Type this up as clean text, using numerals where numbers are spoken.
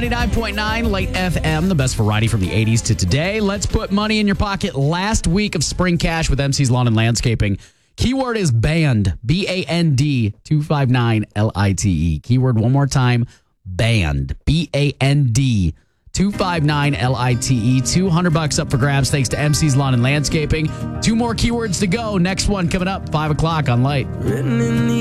99.9 Light FM, the best variety from the 80s to today. Let's put money in your pocket. Last week of Spring Cash with MC's Lawn and Landscaping. Keyword is band, B-A-N-D, 259-L-I-T-E. Keyword one more time, band, B-A-N-D, 259-L-I-T-E. $200 up for grabs thanks to MC's Lawn and Landscaping. 2 more keywords to go. Next one coming up, 5 o'clock on Light.